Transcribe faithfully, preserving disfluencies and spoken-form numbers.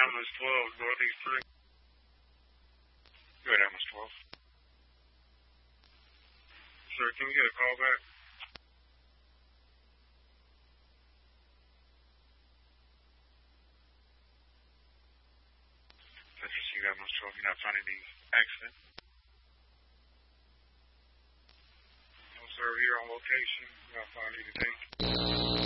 ambulance twelve, Northeast three. Good, ambulance twelve. Sir, can we get a call back? Let's see, ambulance twelve, you're not finding the accident? No, sir, here on location. You're not finding anything.